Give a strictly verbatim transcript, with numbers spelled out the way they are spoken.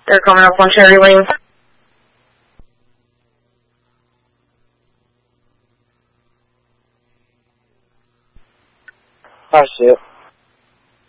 They're coming up on Cherry Lane. Oh shit.